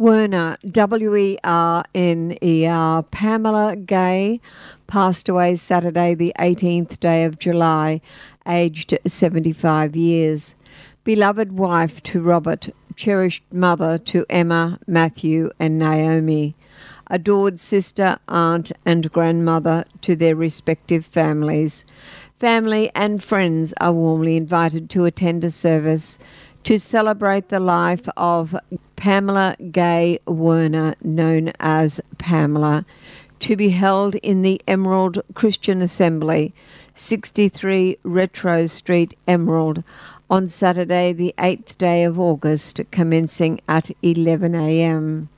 Werner, Werner, Pamela Gay, passed away Saturday, the 18th day of July, aged 75 years. Beloved wife to Robert, cherished mother to Emma, Matthew, and Naomi. Adored sister, aunt, and grandmother to their respective families. Family and friends are warmly invited to attend a service to celebrate the life of Pamela Gay Werner, known as Pamela, to be held in the Emerald Christian Assembly, 63 Retro Street, Emerald, on Saturday, the 8th day of August, commencing at 11 a.m.